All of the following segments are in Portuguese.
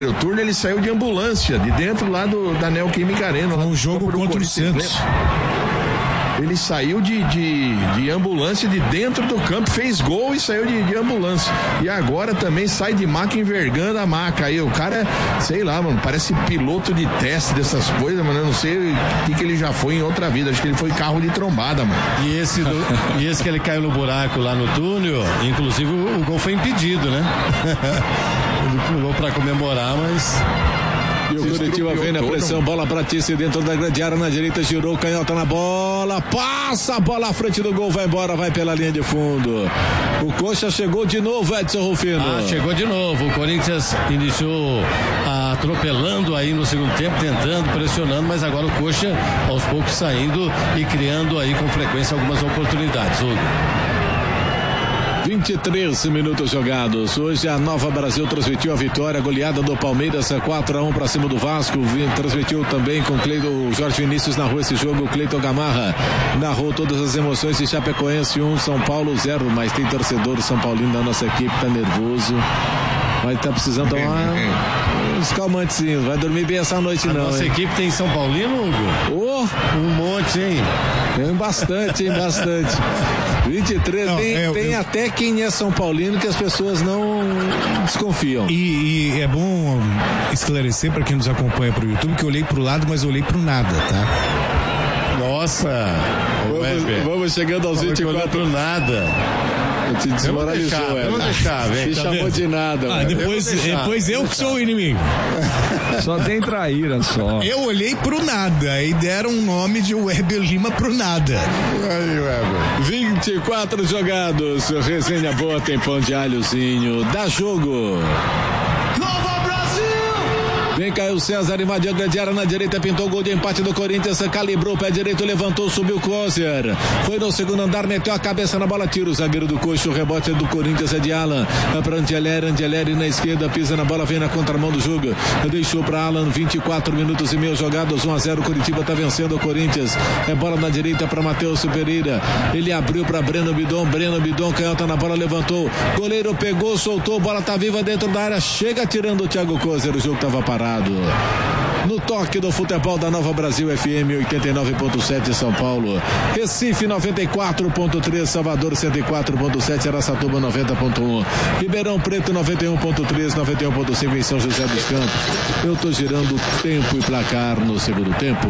O turno ele saiu de ambulância, de dentro lá da Neoquímica Arena. Um jogo contra o Santos. Ele saiu de ambulância de dentro do campo, fez gol e saiu de ambulância. E agora também sai de maca envergando a maca. Aí o cara, sei lá, mano, parece piloto de teste dessas coisas, mano. Eu não sei o que ele já foi em outra vida. Acho que ele foi carro de trombada, mano. E esse que ele caiu no buraco lá no túnel, inclusive o gol foi impedido, né? Ele pulou pra comemorar, mas... E o Curitiba vem na pressão, bola pra Tice dentro da grande área, na direita, girou, canhota na bola, passa a bola à frente do gol, vai embora, vai pela linha de fundo. O Coxa chegou de novo, Edson Rufino. Chegou de novo, o Corinthians iniciou atropelando aí no segundo tempo, tentando, pressionando, mas agora o Coxa aos poucos saindo e criando aí com frequência algumas oportunidades. Hugo. 23 minutos jogados. Hoje a Nova Brasil transmitiu a vitória, a goleada do Palmeiras 4-1 para cima do Vasco. Transmitiu também com o Jorge Vinícius narrou esse jogo. O Cleiton Gamarra narrou todas as emoções de Chapecoense 1, São Paulo 0. Mas tem torcedor São Paulino da nossa equipe, tá nervoso. Vai estar precisando tomar uns calmantezinhos. Vai dormir bem essa noite, não. Nossa equipe tem São Paulino, Hugo? Um monte, hein? Tem bastante, hein? Bastante. 23, não, tem até quem é São Paulino que as pessoas não desconfiam. E é bom esclarecer para quem nos acompanha pro YouTube que eu olhei pro lado, mas eu olhei pro nada, tá? Nossa! Vamos chegando aos 24. Pro nada. Te desmoralizou, vamos deixar, vem. Te chamou de nada. Depois eu que sou o inimigo. Só tem traíra, só. Eu olhei pro nada e deram um nome de Weber Lima pro nada. Aí, Weber. 24 jogados. Resenha boa, tem pão de alhozinho. Dá jogo. Vem Caio César, invadiu a grande área na direita, pintou o gol de empate do Corinthians, calibrou o pé direito, levantou, subiu o Closer. Foi no segundo andar, meteu a cabeça na bola, tira o zagueiro do Coxa, o rebote do Corinthians é de Alan. É pra Angeleri na esquerda, pisa na bola, vem na contramão do jogo. Deixou pra Alan, 24 minutos e meio jogados, 1-0, Curitiba tá vencendo o Corinthians. É bola na direita pra Matheus Pereira. Ele abriu pra Breno Bidon, canhota na bola, levantou. Goleiro pegou, soltou, bola tá viva dentro da área, chega tirando o Thiago Closer, o jogo tava parado. No toque do futebol da Nova Brasil FM 89.7 São Paulo, Recife 94.3, Salvador 104.7, Araçatuba 90.1, Ribeirão Preto 91.3, 91.5 em São José dos Campos. Eu tô girando tempo e placar no segundo tempo.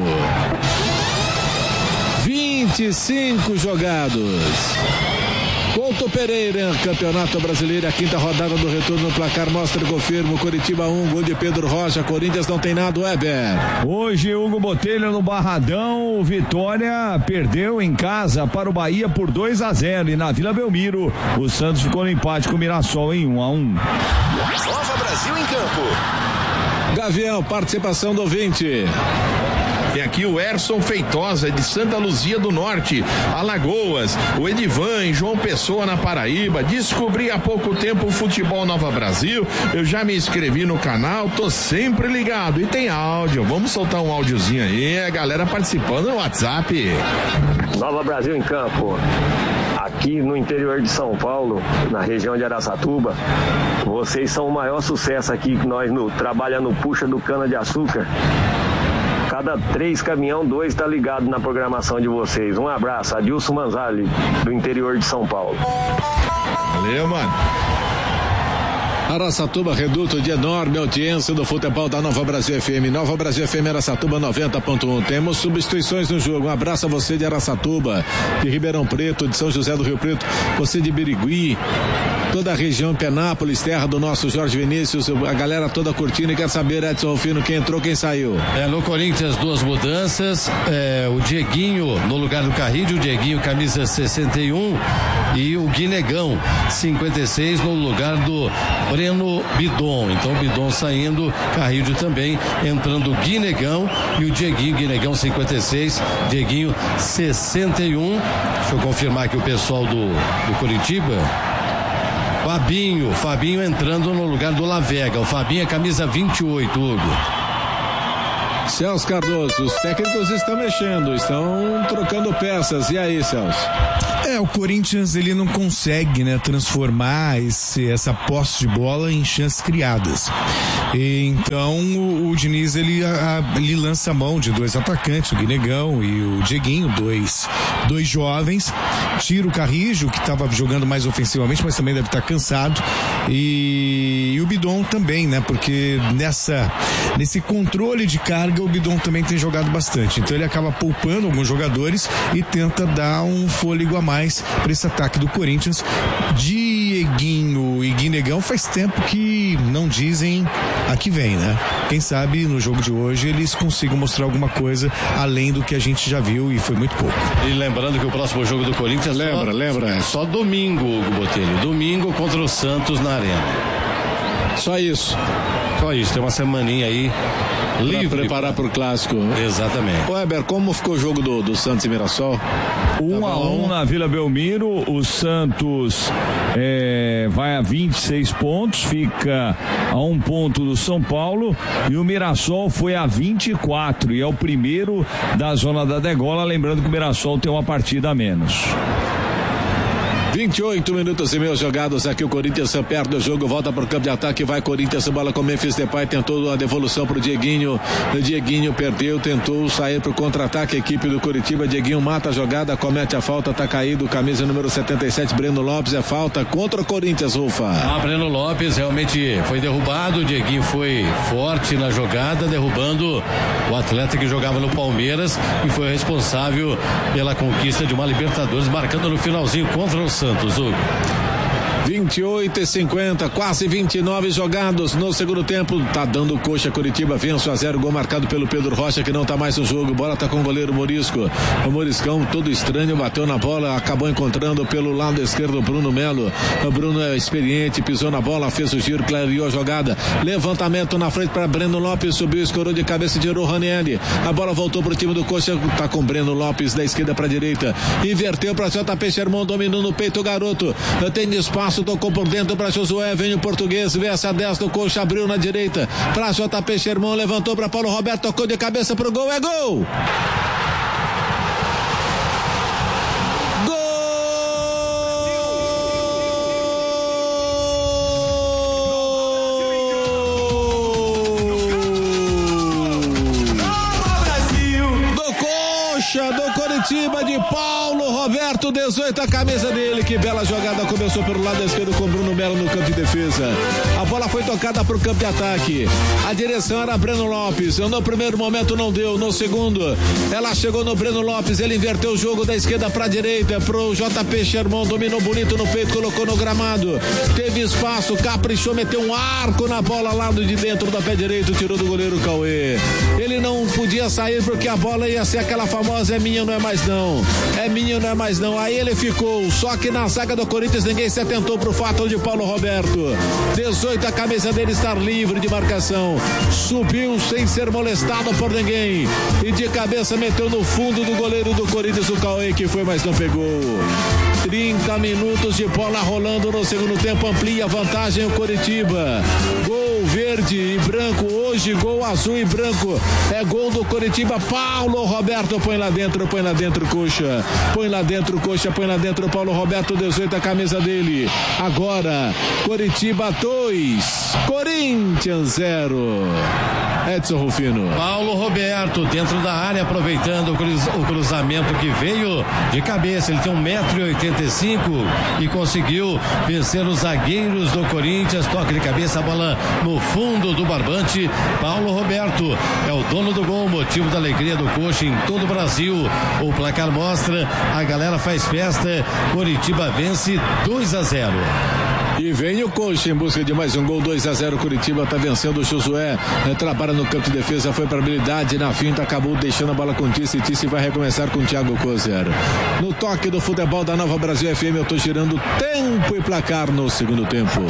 25 jogados. Couto Pereira, Campeonato Brasileiro, a quinta rodada do retorno no placar mostra e confirma. Curitiba 1, gol de Pedro Rocha. Corinthians não tem nada, Weber. Hoje Hugo Botelho no Barradão, o Vitória perdeu em casa para o Bahia por 2-0 e na Vila Belmiro o Santos ficou no empate com o Mirassol em 1-1. Nova Brasil em campo. Gavião, participação do ouvinte. Tem aqui o Erson Feitosa, de Santa Luzia do Norte, Alagoas. O Edivan, em João Pessoa, na Paraíba. Descobri há pouco tempo o Futebol Nova Brasil. Eu já me inscrevi no canal, tô sempre ligado. E tem áudio, vamos soltar um áudiozinho aí. A galera participando no WhatsApp. Nova Brasil em campo. Aqui no interior de São Paulo, na região de Araçatuba, vocês são o maior sucesso aqui que nós trabalhamos no puxa do cana-de-açúcar. Cada 3 caminhão, 2 tá ligado na programação de vocês. Um abraço, Adilson Manzali, do interior de São Paulo. Valeu, mano. Araçatuba, reduto de enorme audiência do futebol da Nova Brasil FM. Nova Brasil FM Araçatuba 90.1. Temos substituições no jogo. Um abraço a você de Araçatuba, de Ribeirão Preto, de São José do Rio Preto, você de Birigui, toda a região Penápolis, terra do nosso Jorge Vinícius, a galera toda curtindo e quer saber, Edson Rufino, quem entrou, quem saiu. No Corinthians, 2 mudanças, o Dieguinho no lugar do Carrilho, o Dieguinho camisa 61 e o Guinegão 56 no lugar do Breno Bidon. Então Bidon saindo, Carrilho também entrando, Guinegão e o Guinegão 56, Dieguinho 61. Deixa eu confirmar aqui o pessoal do Curitiba. Fabinho entrando no lugar do Lavega. O Fabinho é camisa 28, Hugo. Celso Cardoso, os técnicos estão mexendo, estão trocando peças. E aí, Celso? O Corinthians ele não consegue, né, transformar essa posse de bola em chances criadas. Então o Diniz ele lança a mão de 2 atacantes, o Guinegão e o Dieguinho, dois jovens, tira o Carrijo, que estava jogando mais ofensivamente, mas também deve estar cansado, e o Bidon também, né, porque nesse controle de carga o Bidon também tem jogado bastante, então ele acaba poupando alguns jogadores e tenta dar um fôlego a mais para esse ataque do Corinthians. Dieguinho e Guinegão faz tempo que não dizem a que vem, né? Quem sabe no jogo de hoje eles consigam mostrar alguma coisa além do que a gente já viu, e foi muito pouco. E lembrando que o próximo jogo do Corinthians lembra. Só domingo, Hugo Botelho, domingo contra o Santos na Arena. Só isso, tem uma semaninha aí livre. Pra preparar pro clássico. Exatamente. Ô Heber, como ficou o jogo do Santos e Mirassol? 1-1 na Vila Belmiro. O Santos vai a 26 pontos, fica a 1 ponto do São Paulo, e o Mirassol foi a 24 e é o primeiro da zona da degola, lembrando que o Mirassol tem uma partida a menos. 28 minutos e meio jogados aqui, o Corinthians perde o jogo, volta pro campo de ataque, vai Corinthians, bola com Memphis Depay, tentou a devolução pro Dieguinho, o Dieguinho perdeu, tentou sair pro contra-ataque, a equipe do Curitiba, Dieguinho mata a jogada, comete a falta, tá caído, camisa número 77, Breno Lopes, é falta contra o Corinthians, Ufa. Breno Lopes realmente foi derrubado, o Dieguinho foi forte na jogada, derrubando o atleta que jogava no Palmeiras e foi responsável pela conquista de uma Libertadores, marcando no finalzinho contra o Santos, Hugo. 28:50, quase 29 jogados no segundo tempo. Tá dando coxa, Curitiba vence 1-0, gol marcado pelo Pedro Rocha, que não tá mais no jogo. Bola tá com o goleiro Morisco. O Moriscão, todo estranho, bateu na bola, acabou encontrando pelo lado esquerdo o Bruno Melo. O Bruno é experiente, pisou na bola, fez o giro, clareou a jogada. Levantamento na frente para Breno Lopes, subiu, escorou de cabeça e tirou o Ranieri. A bola voltou pro time do coxa, tá com Breno Lopes da esquerda pra direita. Inverteu pra JP Sherman, dominou no peito o garoto. Tem espaço, tocou por dentro para Josué, vem o português, vê essa 10 do coxa, abriu na direita para JP Sherman, levantou para Paulo Roberto, tocou de cabeça pro gol, é gol! Do Coritiba, de Paulo Roberto, 18, a camisa dele, que bela jogada, começou pelo lado esquerdo com Bruno Melo no campo de defesa, a bola foi tocada pro campo de ataque, a direção era Breno Lopes, no primeiro momento não deu, no segundo ela chegou no Breno Lopes, ele inverteu o jogo da esquerda pra direita, pro JP Sherman, dominou bonito no peito, colocou no gramado, teve espaço, caprichou, meteu um arco na bola lá de dentro da pé direito, tirou do goleiro Cauê, ele não podia sair porque a bola ia ser aquela famosa é minha, não é mais não. É minha, não é mais não. Aí ele ficou. Só que na zaga do Corinthians ninguém se atentou pro fato de Paulo Roberto. 18, a camisa dele estar livre de marcação. Subiu sem ser molestado por ninguém. E de cabeça meteu no fundo do goleiro do Corinthians, o Cauê, que foi, mas não pegou. 30 minutos de bola rolando no segundo tempo, amplia a vantagem o Coritiba. Gol verde e branco, hoje gol azul e branco, é gol do Coritiba. Paulo Roberto põe lá dentro, coxa, põe lá dentro, coxa, põe lá dentro, Paulo Roberto, 18, a camisa dele. Agora Coritiba 2, Corinthians 0. Edson Rufino. Paulo Roberto dentro da área, aproveitando o cruzamento que veio de cabeça, ele tem 1,85 m e conseguiu vencer os zagueiros do Corinthians, toque de cabeça, a bola no fundo do barbante. Paulo Roberto é o dono do gol, motivo da alegria do coxa em todo o Brasil. O placar mostra, a galera faz festa, Coritiba vence 2-0. E vem o coxa em busca de mais um gol, 2-0, Curitiba tá vencendo o Josué, trabalha no campo de defesa, foi para habilidade, na finta acabou deixando a bola com Tice vai recomeçar com Thiago Kozer. No toque do futebol da Nova Brasil FM, eu tô girando tempo e placar no segundo tempo.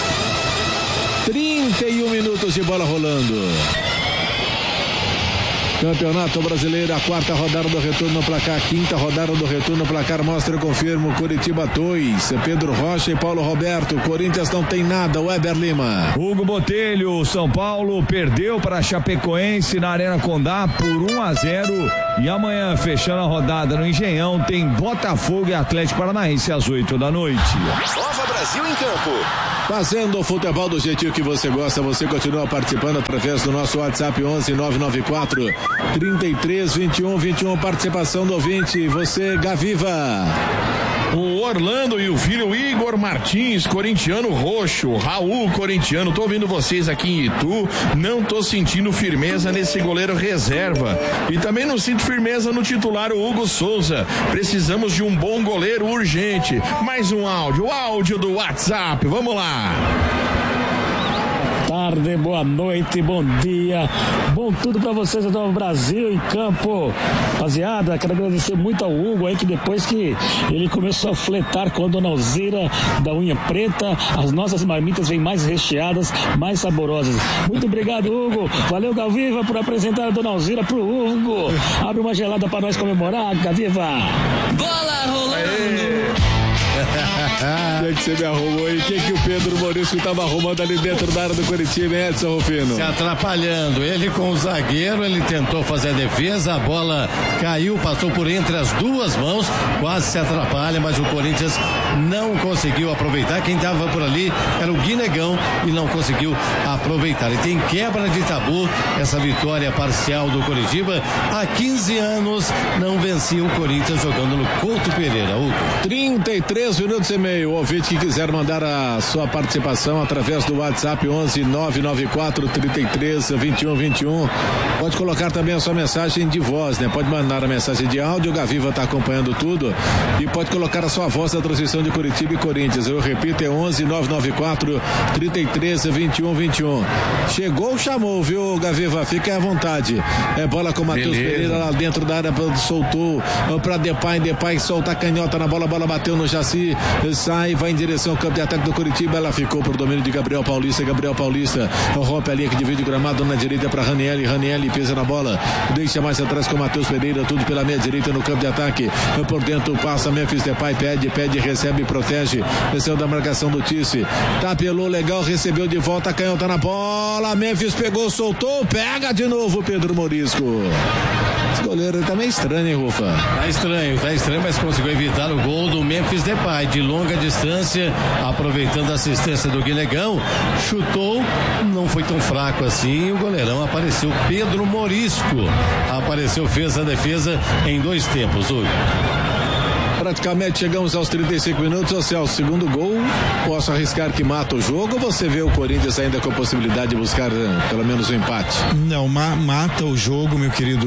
31 minutos de bola rolando. Campeonato Brasileiro, a 4ª rodada do retorno no placar, 5ª rodada do retorno no placar, mostra e confirma, Curitiba 2, Pedro Rocha e Paulo Roberto, Corinthians não tem nada, Weber Lima. Hugo Botelho, São Paulo perdeu para a Chapecoense na Arena Condá por 1-0 e amanhã, fechando a rodada no Engenhão, tem Botafogo e Atlético Paranaense às 8 da noite. Nova Brasil em campo. Fazendo o futebol do jeitinho que você gosta, você continua participando através do nosso WhatsApp 11-994 33-21-21, participação do ouvinte, você, Gaviva. O Orlando e o filho Igor Martins, corintiano roxo, Raul corintiano, tô ouvindo vocês aqui em Itu, não tô sentindo firmeza nesse goleiro reserva e também não sinto firmeza no titular, o Hugo Souza, precisamos de um bom goleiro urgente. Mais um áudio, o áudio do WhatsApp, vamos lá. Tarde, boa noite, bom dia, bom tudo pra vocês do Novo Brasil em campo. Rapaziada, quero agradecer muito ao Hugo aí, que depois que ele começou a fletar com a Dona Alzira da unha preta, as nossas marmitas vêm mais recheadas, mais saborosas. Muito obrigado, Hugo. Valeu, Gaviva, por apresentar a Dona Alzira pro Hugo. Abre uma gelada pra nós comemorar, Gaviva. Bola rolando. O que você me arrumou aí? O que o Pedro Maurício estava arrumando ali dentro da área do Curitiba, hein, Edson Rufino? Se atrapalhando. Ele com o zagueiro, ele tentou fazer a defesa, a bola caiu, passou por entre as duas mãos, quase se atrapalha, mas o Corinthians não conseguiu aproveitar. Quem estava por ali era o Guinegão e não conseguiu aproveitar. E tem quebra de tabu, essa vitória parcial do Curitiba. Há 15 anos não vencia o Corinthians jogando no Couto Pereira. Hugo. 33 minutos e meio. O ouvinte que quiser mandar a sua participação através do WhatsApp 11-994 33-21-21, pode colocar também a sua mensagem de voz, né? Pode mandar a mensagem de áudio, o Gaviva está acompanhando tudo, e pode colocar a sua voz da transmissão de Curitiba e Corinthians. Eu repito, é 11-994 33-21-21. Chegou, chamou, viu, Gaviva? Fica à vontade. É bola com o Matheus Pereira lá dentro da área, soltou para Depay solta a canhota na bola, bateu no Jaci, sai, vai em direção ao campo de ataque do Curitiba, ela ficou por domínio de Gabriel Paulista rompe a linha que divide o gramado na direita para Ranieri pesa na bola, deixa mais atrás com o Matheus Pereira, tudo pela meia direita no campo de ataque, por dentro passa Memphis Depay, pede, recebe e protege, desceu da marcação do Tice, tapelou legal, recebeu de volta, a canhota na bola, Memphis pegou, soltou, pega de novo Pedro Morisco. Esse goleiro tá meio estranho, hein, Rufa? Tá estranho, mas conseguiu evitar o gol do Memphis Depay de longa distância, aproveitando a assistência do Guinegão, chutou, não foi tão fraco assim, o goleirão apareceu, Pedro Morisco fez a defesa em 2 tempos, Hugo. Praticamente chegamos aos 35 minutos, ou seja, o segundo gol, posso arriscar que mata o jogo, ou você vê o Corinthians ainda com a possibilidade de buscar pelo menos um empate? Não, mata o jogo, meu querido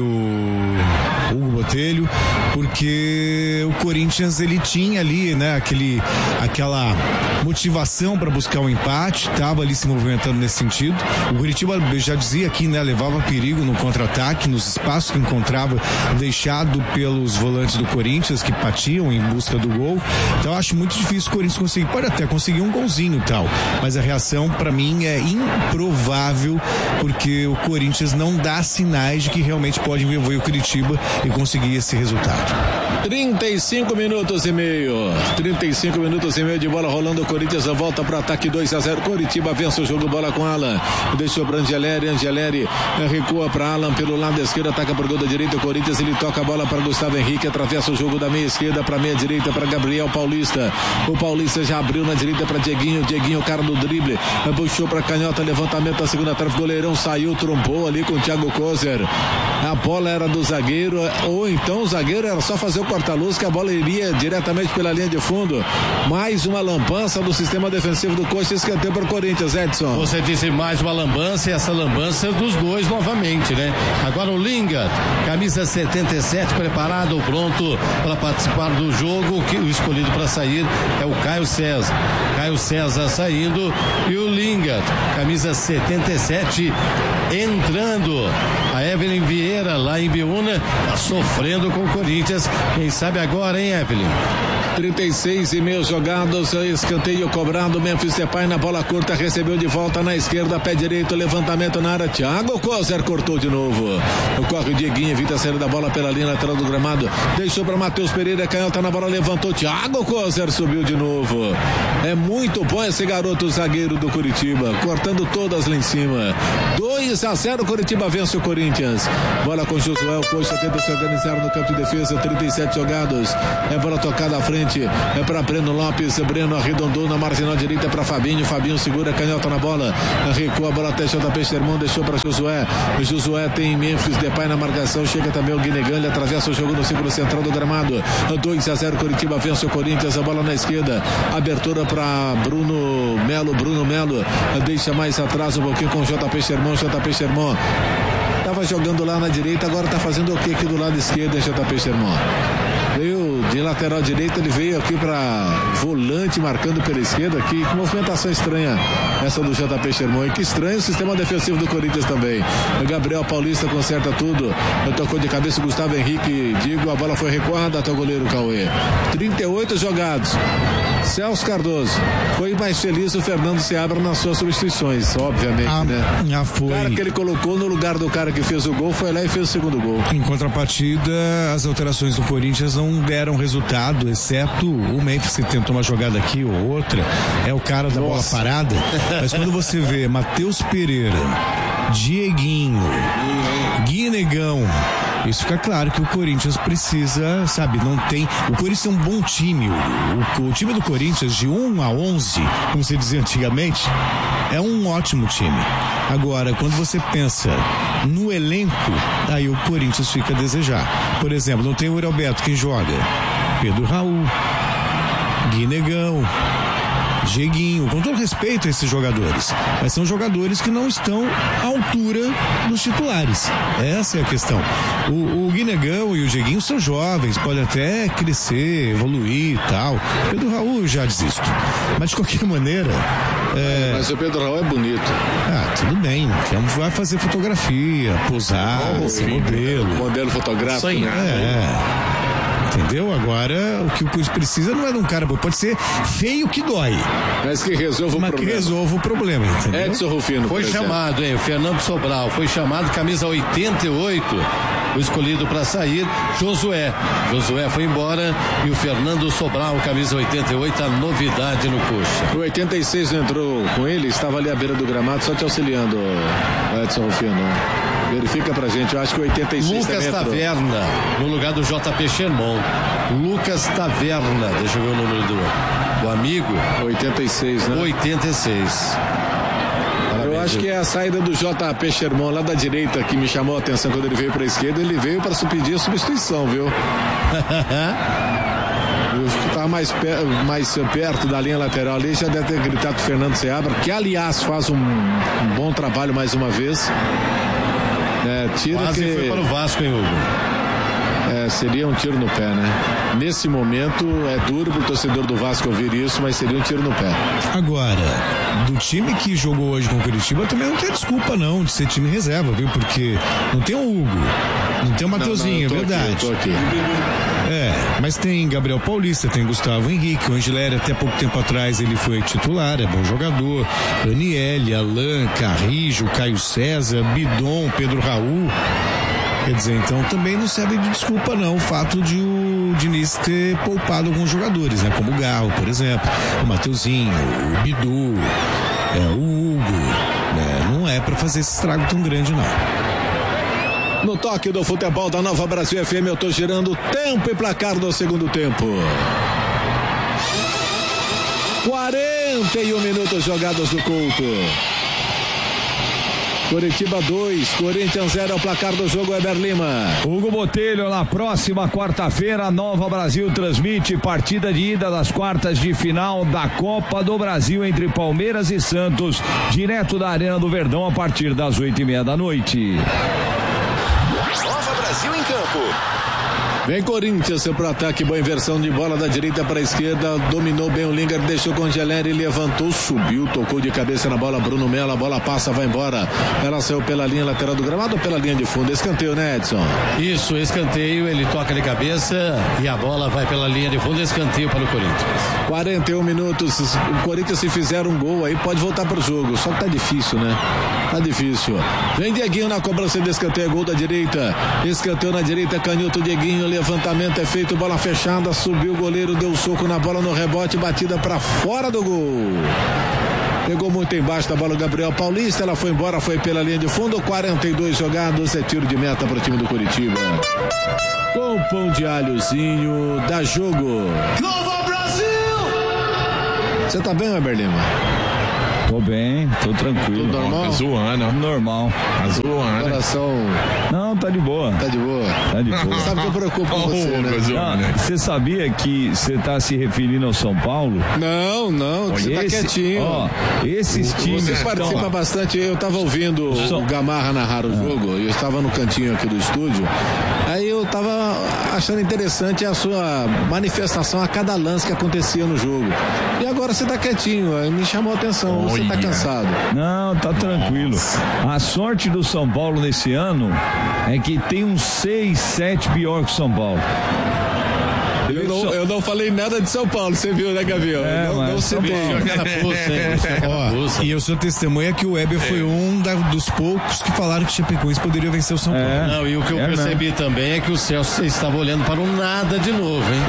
Hugo Botelho, porque o Corinthians, ele tinha ali, né, aquela motivação para buscar um empate, estava ali se movimentando nesse sentido. O Curitiba, já dizia aqui, né, levava perigo no contra-ataque, nos espaços que encontrava, deixado pelos volantes do Corinthians, que batiam em busca do gol. Então eu acho muito difícil o Corinthians conseguir, pode até conseguir um golzinho e tal, mas a reação para mim é improvável, porque o Corinthians não dá sinais de que realmente pode envolver o Curitiba e conseguir esse resultado. 35 minutos e meio de bola rolando, o Corinthians volta para o ataque, 2-0, Curitiba vence o jogo, bola com Alan, deixou para Angeleri recua para Alan pelo lado esquerdo, ataca por gol da direita, o Corinthians, ele toca a bola para Gustavo Henrique, atravessa o jogo da meia esquerda para meia direita para Gabriel Paulista, o Paulista já abriu na direita para Dieguinho, cara do drible, puxou para canhota, levantamento da segunda trave, goleirão saiu, trombou ali com o Thiago Kozer, a bola era do zagueiro, ou então o zagueiro era só fazer o corta-luz que a bola iria diretamente pela linha de fundo. Mais uma lambança do sistema defensivo do Coxa, escanteio para o Corinthians, Edson. Você disse mais uma lambança, e essa lambança dos dois novamente, né? Agora o Linga, camisa 77, preparado, pronto para participar do jogo, que o escolhido para sair é o Caio César saindo, e o Linga, camisa 77, entrando. A Evelyn Vieira lá em Biúna tá sofrendo com o Corinthians. Quem sabe agora, hein, Evelyn? 36,5 jogados, escanteio cobrado, Memphis Depay na bola curta, recebeu de volta na esquerda, pé direito, levantamento na área, Thiago Kozer cortou de novo, corre o Dieguinho, evita a saída da bola pela linha lateral do gramado, deixou para Matheus Pereira, canhota na bola, levantou, Thiago Kozer subiu de novo, é muito bom esse garoto zagueiro do Curitiba, cortando todas lá em cima, 2-0, Curitiba vence o Corinthians, bola com Josué, o Coxa tenta se organizar no campo de defesa, 37 jogados, é bola tocada à frente, é para Breno Lopes, Breno arredondou na marginal direita para Fabinho segura, canhota na bola, recua a bola até JP Sherman, deixou para Josué, Josué tem Memphis Depay na marcação, chega também o Guinegan, ele atravessa o jogo no círculo central do gramado, 2-0, Curitiba vence o Corinthians, a bola na esquerda, abertura para Bruno Melo, deixa mais atrás um pouquinho com JP Sherman, estava jogando lá na direita, agora está fazendo o que aqui do lado esquerdo, JP Sherman? Veio de lateral direito, ele veio aqui para volante, marcando pela esquerda aqui, que movimentação estranha essa do JP Sherman, e que estranho o sistema defensivo do Corinthians também. O Gabriel Paulista conserta tudo, tocou de cabeça o Gustavo Henrique, a bola foi recuada até o goleiro Cauê. 38 jogados. Celso Cardoso, foi mais feliz o Fernando Seabra nas suas substituições, obviamente, né? Foi. O cara que ele colocou no lugar do cara que fez o gol foi lá e fez o segundo gol. Em contrapartida, as alterações do Corinthians não deram resultado, exceto o Memphis, que tentou uma jogada aqui ou outra, é o cara da bola parada, mas quando você vê Matheus Pereira, Dieguinho, Guinegão, isso fica claro que o Corinthians precisa, não tem, o Corinthians é um bom time, o time do Corinthians de 1 a 11, como se dizia antigamente, é um ótimo time. Agora, quando você pensa no elenco, aí o Corinthians fica a desejar. Por exemplo, não tem o Alberto, quem joga? Pedro Raul, Guinegão, Dieguinho, com todo respeito a esses jogadores, mas são jogadores que não estão à altura dos titulares. Essa é a questão. O Guinegão e o Dieguinho são jovens, podem até crescer, evoluir e tal. Pedro Raul eu já desisto. Mas de qualquer maneira. Mas o Pedro Raul é bonito. Tudo bem. Vai fazer fotografia, posar, ser modelo. Modelo fotográfico. Entendeu? Agora, o que o Corinthians precisa não é de um cara, pode ser feio que dói. Mas que resolva o problema. Entendeu? Edson Rufino. Foi chamado, o Fernando Sobral, foi chamado, camisa 88, o escolhido para sair, Josué foi embora e o Fernando Sobral, camisa 88, a novidade no Coxa. O 86 não entrou com ele, estava ali à beira do gramado, só te auxiliando, Edson Rufino. Verifica pra gente, eu acho que o 86 Lucas Taverna, no lugar do JP Sherman. Lucas Taverna, deixa eu ver o número do amigo. 86, né? 86. Eu acho que é a saída do JP Sherman lá da direita que me chamou a atenção quando ele veio pra esquerda, ele veio para pedir a substituição, viu? Tá mais perto da linha lateral ali, já deve ter gritado pro Fernando Seabra, que aliás faz um bom trabalho mais uma vez. Quase foi para o Vasco, hein, Hugo? Seria um tiro no pé, né? Nesse momento é duro pro torcedor do Vasco ouvir isso, mas seria um tiro no pé. Agora, do time que jogou hoje com o Curitiba também não tem desculpa não de ser time reserva, viu? Porque não tem o Hugo, não tem o Mateuzinho, é verdade. Eu tô aqui. Mas tem Gabriel Paulista, tem Gustavo Henrique, o Angileri até pouco tempo atrás ele foi titular, é bom jogador, Aniele, Alain, Carrijo, Caio César, Bidon, Pedro Raul. Quer dizer, então também não serve de desculpa não o fato de o Diniz ter poupado alguns jogadores, né? Como o Garro, por exemplo, o Mateuzinho, o Bidu, o Hugo, né? Não é pra fazer esse estrago tão grande não. No toque do futebol da Nova Brasil FM, eu tô girando tempo e placar do segundo tempo. 41 minutos jogados do Couto. Curitiba 2, Corinthians 0 é o placar do jogo, Eber Lima. Hugo Botelho, na próxima quarta-feira, Nova Brasil transmite partida de ida das quartas de final da Copa do Brasil entre Palmeiras e Santos, direto da Arena do Verdão a partir das 20:30 da noite. Nova Brasil em campo. Vem Corinthians pro ataque, boa inversão de bola da direita para a esquerda, dominou bem o Lingard, deixou com o Geleri, levantou, subiu, tocou de cabeça na bola, Bruno Melo, a bola passa, vai embora. Ela saiu pela linha lateral do gramado ou pela linha de fundo? Escanteio, né, Edson? Isso, escanteio, ele toca de cabeça e a bola vai pela linha de fundo, escanteio para o Corinthians. 41 minutos, o Corinthians se fizer um gol aí pode voltar pro jogo, só que tá difícil, né? Tá difícil. Vem Dieguinho na cobrança de escanteio, gol da direita, escanteio na direita, canhoto Dieguinho, levantamento é feito, bola fechada, subiu o goleiro, deu soco na bola no rebote, batida pra fora do gol. Pegou muito embaixo da bola o Gabriel Paulista, ela foi embora, foi pela linha de fundo, 42 jogados, é tiro de meta pro time do Curitiba. Com pão de alhozinho, dá jogo. Nova Brasil! Você tá bem, Weber Lima? Tô bem, tô tranquilo. Tudo normal? Tá zoando, ó. Normal. Tá zoando. Coração. Não, tá de boa. Tá de boa? Tá de boa. Sabe que eu preocupo com você, né? Você sabia que você tá se referindo ao São Paulo? Não, você tá quietinho. Ó, esses times... Você participa bastante, eu tava ouvindo o Gamarra narrar o jogo, eu estava no cantinho aqui do estúdio, aí eu tava achando interessante a sua manifestação a cada lance que acontecia no jogo. E agora você tá quietinho, aí me chamou a atenção, você tá cansado. Não, tá tranquilo. A sorte do São Paulo nesse ano é que tem uns 6, 7 pior que o São Paulo. Eu não falei nada de São Paulo, você viu, né, Gabriel? Não sei bem. E eu sou testemunha que o Weber foi dos poucos que falaram que Chapecoense poderia vencer o São Paulo. Não, e o que eu percebi também é que o Celso estava olhando para o nada de novo, hein?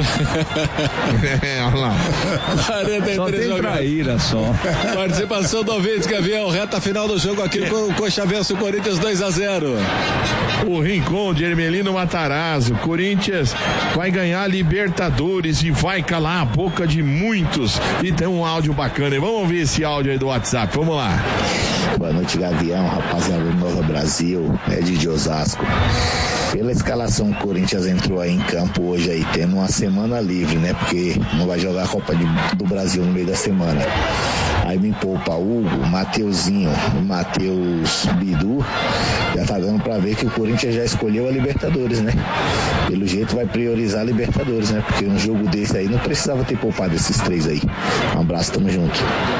Olha lá. 43 só tem jogados. traíra só. Participação do ouvinte, Gabriel. Reta final do jogo aqui com o Coxa vence o Corinthians 2-0. O Rincon de Hermelino Matarazzo. Corinthians vai ganhar a Libertadores e vai calar a boca de muitos. E tem um áudio bacana. E vamos ouvir esse áudio aí do WhatsApp. Vamos lá. Boa noite, Gavião, rapaziada do Nova Brasil, Ed de Osasco. Pela escalação, o Corinthians entrou aí em campo hoje aí, tendo uma semana livre, né? Porque não vai jogar a Copa do Brasil no meio da semana. Aí me poupa Hugo, Mateuzinho, Matheus Bidu. Já tá dando pra ver que o Corinthians já escolheu a Libertadores, né? Pelo jeito vai priorizar a Libertadores, né? Porque um jogo desse aí não precisava ter poupado esses três aí. Um abraço, tamo junto.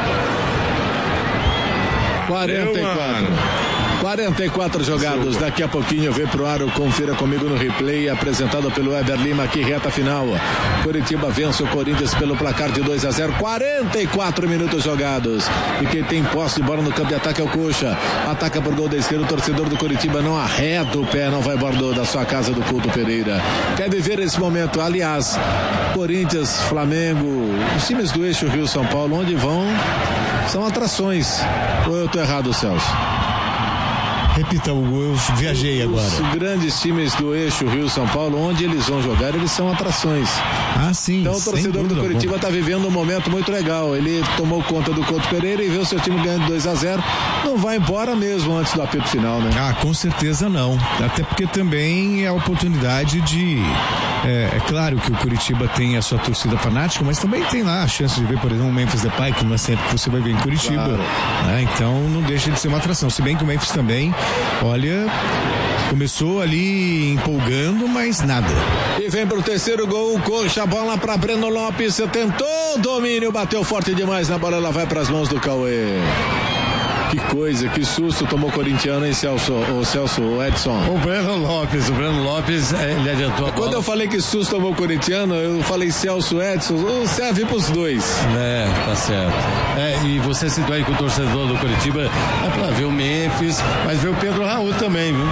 44 jogados, daqui a pouquinho vem pro ar, confira comigo no replay, apresentado pelo Weber Lima, aqui reta final. Curitiba vence o Corinthians pelo placar de 2-0, 44 minutos jogados. E quem tem posse de bola no campo de ataque é o Coxa. Ataca por gol da esquerda, o torcedor do Curitiba não arreta o pé, não vai embora da sua casa do Couto Pereira. Quer viver esse momento, aliás, Corinthians, Flamengo, os times do eixo Rio-São Paulo, onde vão, são atrações. Ou eu tô errado, Celso? Repita, Hugo, eu viajei agora. Os grandes times do eixo Rio-São Paulo, onde eles vão jogar, eles são atrações. Ah, sim. Então o torcedor do Curitiba está vivendo um momento muito legal. Ele tomou conta do Couto Pereira e vê o seu time ganhando 2-0. Não vai embora mesmo antes do apito final, né? Ah, com certeza não. Até porque também é a oportunidade de... É claro que o Curitiba tem a sua torcida fanática, mas também tem lá a chance de ver, por exemplo, o Memphis Depay, que não é sempre que você vai ver em Curitiba. Claro. Então não deixa de ser uma atração. Se bem que o Memphis também, olha, começou ali empolgando, mas nada. E vem pro terceiro gol, Coxa, a bola para Breno Lopes, tentou domínio, bateu forte demais na bola, ela vai para as mãos do Cauê. Que coisa, que susto tomou o corintiano, hein, Celso? O Celso, o Edson. O Breno Lopes, ele adiantou a bola. Quando eu falei que susto tomou o corintiano, eu falei Celso, Edson, serve pros dois. Tá certo. E você citou aí que o torcedor do Curitiba é pra ver o Memphis, mas ver o Pedro Raul também, viu?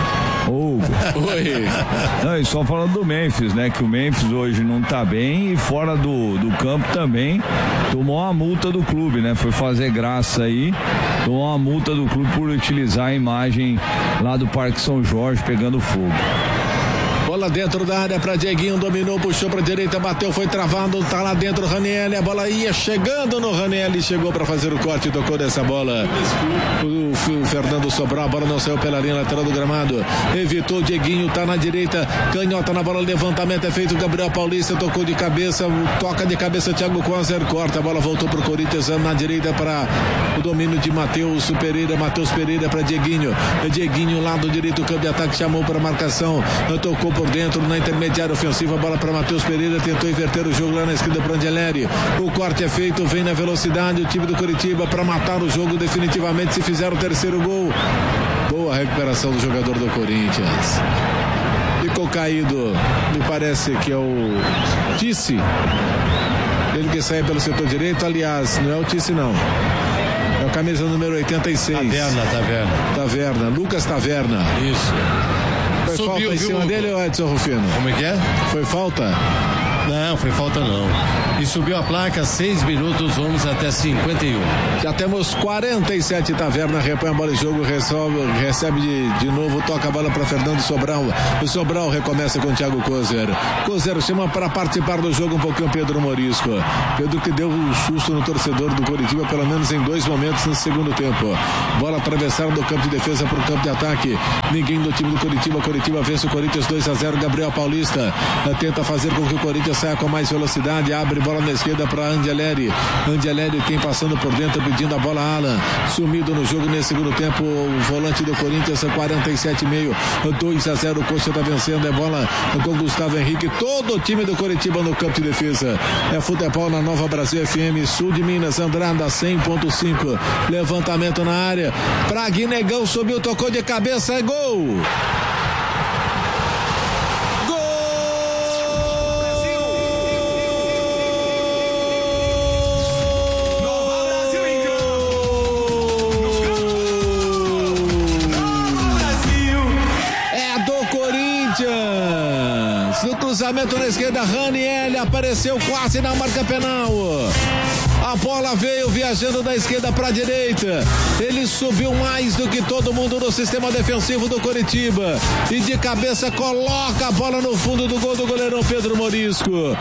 Oi. Não, e só falando do Memphis, né? Que o Memphis hoje não tá bem e fora do campo também tomou uma multa do clube, né? Foi fazer graça aí, tomou uma multa do clube por utilizar a imagem lá do Parque São Jorge pegando fogo. Bola dentro da área para Dieguinho, dominou, puxou para direita, bateu, foi travado, tá lá dentro o Ranieri, a bola ia chegando no Ranieri, chegou para fazer o corte, tocou dessa bola. O Fernando Sobral, a bola não saiu pela linha lateral do gramado, evitou, Dieguinho tá na direita, canhota na bola, levantamento é feito, Gabriel Paulista tocou de cabeça, toca de cabeça, Thiago Coser, corta, a bola voltou pro Corinthians na direita para o domínio de Matheus Pereira para Dieguinho, Dieguinho lado direito, campo de ataque, chamou para marcação, tocou por dentro na intermediária ofensiva, bola para Matheus Pereira, tentou inverter o jogo lá na esquerda para Angeleri. O corte é feito, vem na velocidade o time do Coritiba para matar o jogo definitivamente se fizer o terceiro gol. Boa recuperação do jogador do Corinthians. Ficou caído, me parece que é o Tice. Ele que sai pelo setor direito, aliás, não é o Tice não. É a camisa número 86. Taverna. Lucas Taverna. Isso. Foi Subiu, falta em cima dele, Edson Rufino? Como é que é? Foi falta? Não, foi falta não. E subiu a placa, 6 minutos, vamos até 51. Já temos 47, Taverna repõe a bola em jogo, recebe de novo, toca a bola para Fernando Sobral. O Sobral recomeça com o Thiago Kozer. Kozer chama para participar do jogo um pouquinho Pedro Morisco. Pedro que deu um susto no torcedor do Coritiba, pelo menos em 2 momentos no segundo tempo. Bola atravessada do campo de defesa para o campo de ataque. Ninguém do time do Coritiba. Coritiba vence o Corinthians 2-0. Gabriel Paulista tenta fazer com que o Corinthians saia com mais velocidade, abre bola na esquerda para Angeleri. Angeleri tem passando por dentro, pedindo a bola a Alan. Sumido no jogo nesse segundo tempo, o volante do Corinthians, 47,5, 2-0, o Coxa está vencendo, é bola com Gustavo Henrique, todo o time do Coritiba no campo de defesa. É futebol na Nova Brasil FM, sul de Minas, Andrada 100.5, levantamento na área, pra Guinegão, subiu, tocou de cabeça, é gol! No cruzamento na esquerda, Raniel apareceu quase na marca penal. A bola veio viajando da esquerda para a direita. Ele subiu mais do que todo mundo no sistema defensivo do Coritiba. E de cabeça coloca a bola no fundo do gol do goleirão Pedro Morisco.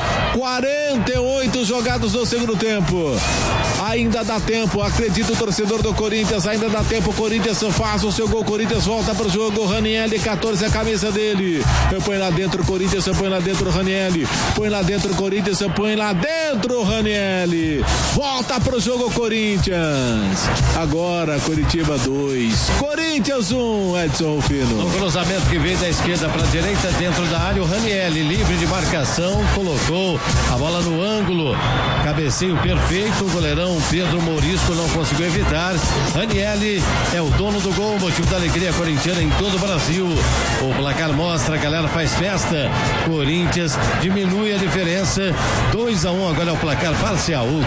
48 jogados no segundo tempo. Ainda dá tempo, acredita o torcedor do Corinthians, ainda dá tempo. O Corinthians faz o seu gol, o Corinthians volta pro jogo. Raniel, 14, a camisa dele. Põe lá dentro o Corinthians, põe lá dentro o Raniel. Põe lá dentro o Corinthians, põe lá dentro o Raniel. Volta pro jogo Corinthians. Agora Coritiba 2, Corinthians 1, Edson Rufino. No cruzamento que veio da esquerda para a direita, dentro da área, o Raniel, livre de marcação, colocou a bola no ângulo. Cabeceio perfeito, o goleirão Pedro Morisco não conseguiu evitar. Raniel é o dono do gol, motivo da alegria corintiana em todo o Brasil. O placar mostra, a galera faz festa. Corinthians diminui a diferença. 2-1, agora é o placar parcial, Hugo.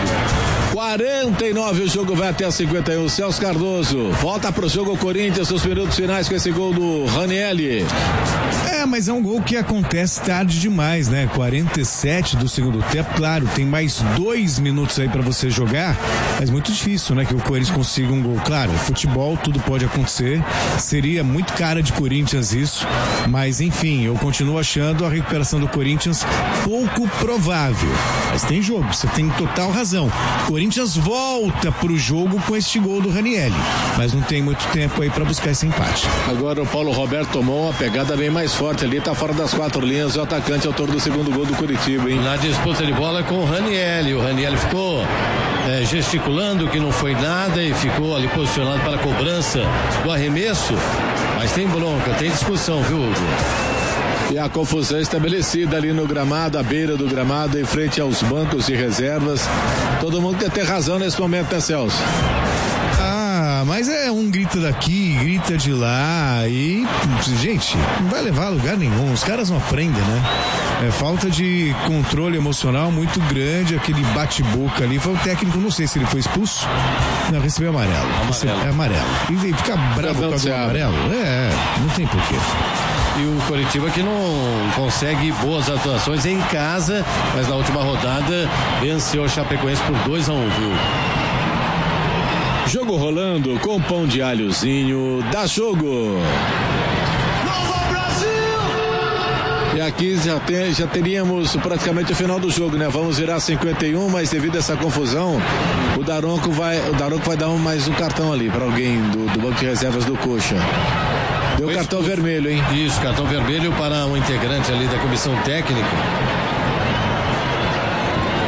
49, o jogo vai até 51. Celso Cardoso volta pro jogo Corinthians nos minutos finais com esse gol do Raniel. Mas é um gol que acontece tarde demais, né? 47 do segundo tempo, claro, tem mais 2 minutos aí pra você jogar, mas muito difícil, né? Que o Corinthians consiga um gol. Claro, futebol, tudo pode acontecer, seria muito cara de Corinthians isso, mas enfim, eu continuo achando a recuperação do Corinthians pouco provável, mas tem jogo, você tem total razão. Corinthians volta pro jogo com este gol do Raniel, mas não tem muito tempo aí pra buscar esse empate. Agora o Paulo Roberto tomou uma pegada bem mais forte ali, tá fora das 4 linhas, o atacante autor do segundo gol do Coritiba, hein? Na disputa de bola com o Raniel ficou gesticulando que não foi nada e ficou ali posicionado para a cobrança do arremesso, mas tem bronca, tem discussão, viu, Hugo? E a confusão estabelecida ali no gramado, à beira do gramado, em frente aos bancos de reservas. Todo mundo quer ter razão nesse momento, né, Celso? Mas é um grita daqui, grita de lá e, gente, não vai levar a lugar nenhum, os caras não aprendem, né? É falta de controle emocional muito grande, aquele bate-boca ali, foi o técnico, não sei se ele foi expulso, não, recebeu amarelo. É amarelo. E fica bravo por causa do amarelo? Não tem porquê. E o Coritiba que não consegue boas atuações em casa, mas na última rodada venceu o Chapecoense por 2-1, viu? Jogo rolando com pão de alhozinho, dá jogo. Nova Brasil! E aqui já teríamos praticamente o final do jogo, né? Vamos virar 51, mas devido a essa confusão, o Daronco vai dar mais um cartão ali para alguém do banco de reservas do Coxa. Deu cartão vermelho, hein? Isso, cartão vermelho para um integrante ali da comissão técnica. A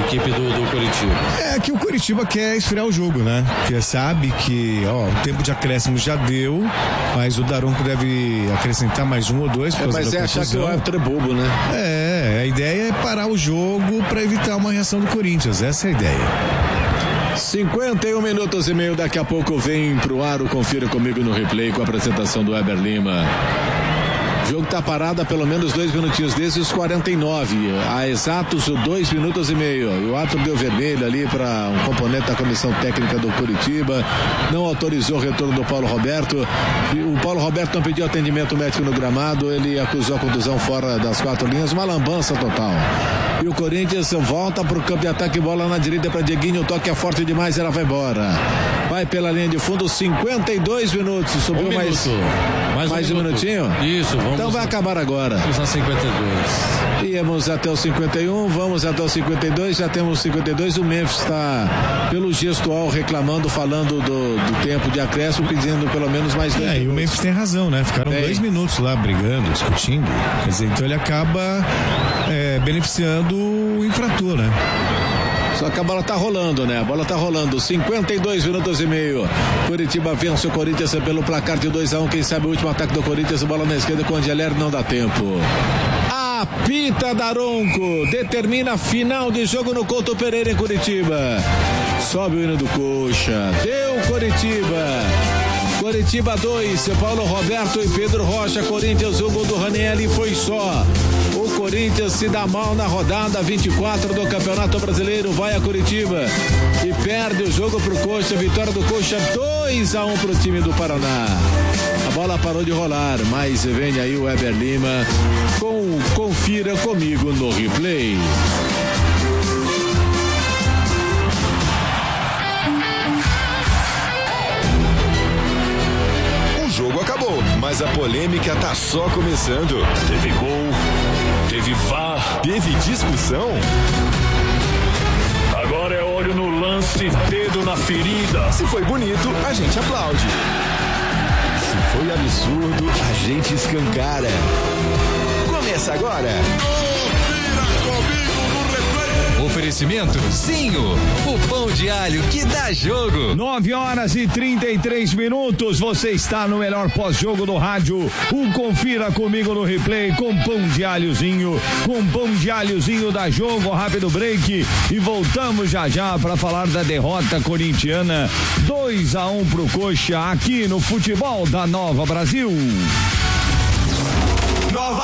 equipe do Coritiba. É que o Coritiba quer esfriar o jogo, né? Porque sabe que, o tempo de acréscimo já deu, mas o Daronco deve acrescentar mais 1 ou 2. Mas achar que o árbitro é bobo, né? A ideia é parar o jogo para evitar uma reação do Corinthians, essa é a ideia. 51 minutos e meio, daqui a pouco vem pro ar o Confira Comigo no Replay com a apresentação do Weber Lima. O jogo tá parado há pelo menos 2 minutinhos desde os 49, há exatos 2 minutos e meio. E o árbitro deu vermelho ali para um componente da comissão técnica do Coritiba, não autorizou o retorno do Paulo Roberto. O Paulo Roberto não pediu atendimento médico no gramado, ele acusou a contusão fora das 4 linhas, uma lambança total. E o Corinthians volta pro campo de ataque, bola na direita para Dieguinho, o toque é forte demais, ela vai embora. Vai pela linha de fundo, 52 minutos, subiu mais um minutinho? Isso, vamos. Então vai acabar agora. Vamos a 52. Íamos até o 51, vamos até o 52, já temos 52. O Memphis está, pelo gestual, reclamando, falando do tempo de acréscimo, pedindo pelo menos mais 2 minutos. E o Memphis tem razão, né? Ficaram 2 minutos lá brigando, discutindo. Quer dizer, então ele acaba beneficiando o infrator, né? Só que a bola tá rolando, né? A bola tá rolando. 52 minutos e meio. Coritiba vence o Corinthians pelo placar de 2-1. Quem sabe o último ataque do Corinthians. Bola na esquerda com o Angeler, não dá tempo. Apita Daronco. Determina a final de jogo no Couto Pereira em Curitiba. Sobe o hino do Coxa. Deu Coritiba. Coritiba 2, Paulo Roberto e Pedro Rocha. Corinthians, o gol do Ranieri foi só. O Corinthians se dá mal na rodada 24 do Campeonato Brasileiro, vai a Curitiba e perde o jogo pro Coxa. Vitória do Coxa 2-1 pro time do Paraná. A bola parou de rolar, mas vem aí o Weber Lima com Confira Comigo no Replay. O jogo acabou, mas a polêmica tá só começando. Teve gol, teve VAR, teve discussão. Agora é olho no lance, dedo na ferida. Se foi bonito, a gente aplaude. Se foi absurdo, a gente escancara. Começa agora. Oferecimento Zinho, o pão de alho que dá jogo. 9h33. Você está no melhor pós-jogo do rádio. Confira Comigo no Replay com pão de alhozinho. Com pão de alhozinho dá jogo. Rápido break e voltamos já para falar da derrota corintiana 2-1 pro Coxa aqui no Futebol da Nova Brasil.